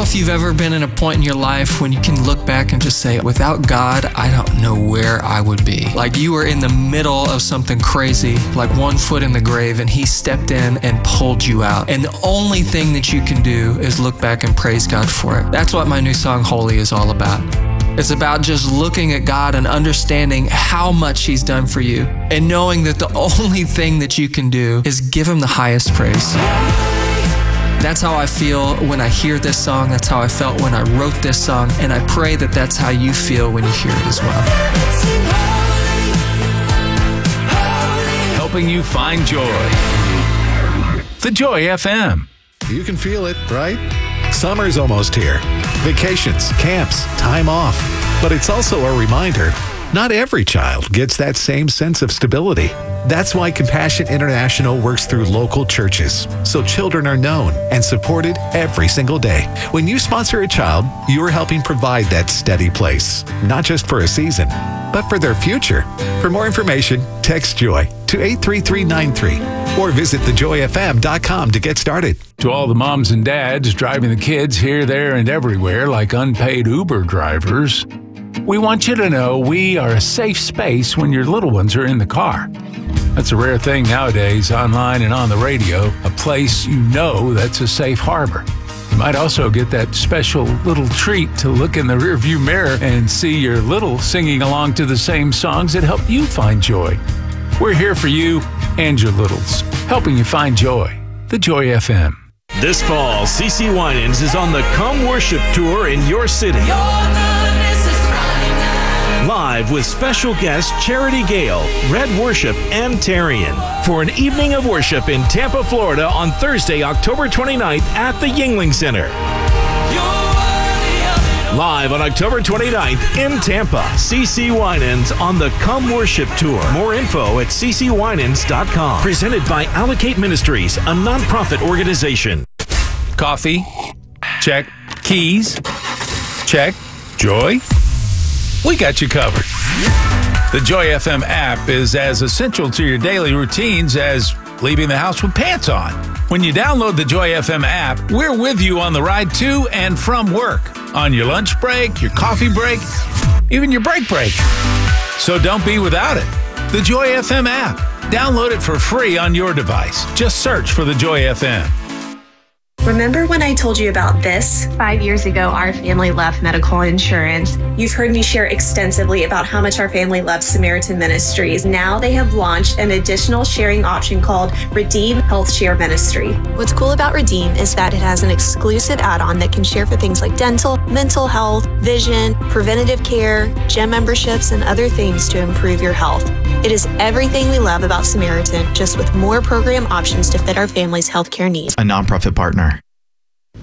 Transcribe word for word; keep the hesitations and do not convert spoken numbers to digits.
if you've ever been in a point in your life when you can look back and just say, without God, I don't know where I would be. Like you were in the middle of something crazy, like one foot in the grave, and He stepped in and pulled you out. And the only thing that you can do is look back and praise God for it. That's what my new song, Holy, is all about. It's about just looking at God and understanding how much He's done for you and knowing that the only thing that you can do is give Him the highest praise. That's how I feel when I hear this song. That's how I felt when I wrote this song. And I pray that that's how you feel when you hear it as well. Helping you find joy. The Joy F M. You can feel it, right? Summer's almost here. Vacations, camps, time off. But it's also a reminder, not every child gets that same sense of stability. That's why Compassion International works through local churches, so children are known and supported every single day. When you sponsor a child, you are helping provide that steady place, not just for a season, but for their future. For more information, text JOY to eight three three nine three or visit the joy f m dot com to get started. To all the moms and dads driving the kids here, there, and everywhere like unpaid Uber drivers, we want you to know we are a safe space when your little ones are in the car. That's a rare thing nowadays, online and on the radio, a place you know that's a safe harbor. You might also get that special little treat to look in the rearview mirror and see your little singing along to the same songs that help you find joy. We're here for you and your littles, helping you find joy. The Joy F M. This fall, C C Winans is on the Come Worship Tour in your city. Live with special guests Charity Gale, Red Worship, and Tarian for an evening of worship in Tampa, Florida on Thursday, October twenty-ninth at the Yuengling Center. Live on October twenty-ninth in Tampa, C C Winans on the Come Worship Tour. More info at c c winans dot com. Presented by Allocate Ministries, a nonprofit organization. Coffee? Check. Keys? Check. Joy? We got you covered. The Joy F M app is as essential to your daily routines as leaving the house with pants on. When you download the Joy F M app, we're with you on the ride to and from work, on your lunch break, your coffee break, even your break break. So don't be without it. The Joy F M app. Download it for free on your device. Just search for the Joy F M. Remember when I told you about this? Five years ago, our family left medical insurance. You've heard me share extensively about how much our family loves Samaritan Ministries. Now they have launched an additional sharing option called Redeem Health Share Ministry. What's cool about Redeem is that it has an exclusive add-on that can share for things like dental, mental health, vision, preventative care, gym memberships, and other things to improve your health. It is everything we love about Samaritan, just with more program options to fit our family's healthcare needs. A nonprofit partner.